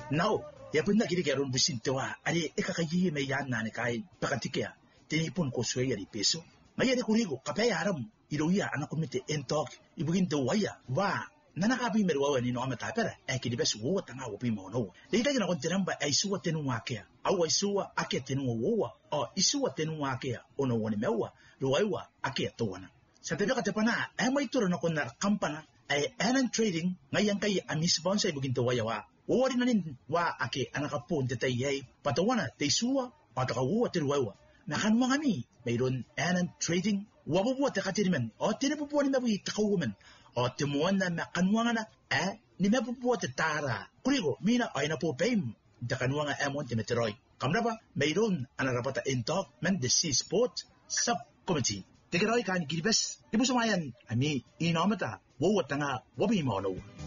Now, ya pun na kiri kerun bisin tewa, ari ekakayi me yan na ni kai pakatikya, tinipon ko suya di peso. Ngaya ni kurigo, kapaya aram, iroya anak kumite entok, ibugin tewaya, wa, nanakabi merwa ni no amatapera, kidi besu wo tanga wo pi mono. Leita kina kon teramba ai suwa tenu wakea, au ai suwa ake tenu wo, o isuwa tenu wakea, ono woni mewa, ruaiwa ake towana. Sa tebeka tepana, mai turo na kon na kampana, ay anan trading, ngayon kay amisponsa ibugin tewaya wa. Wari nanin wa ake anakapon tetay yay patawana tesuwa patakawa tiruwa nakanwangami mayroon anan trading wabubuwa takatiriman o tinabubuwa ni mabuhi takawuman o timuwan na makanwangana ni mabubuwa tatara kurigo mina ay na po paim takanwanga amon timeteroy kamraba mayroon anarapata intok man the sea sport subcommittee tigiroy kan giribes ibusumayan ami inamata wawatanga wabimono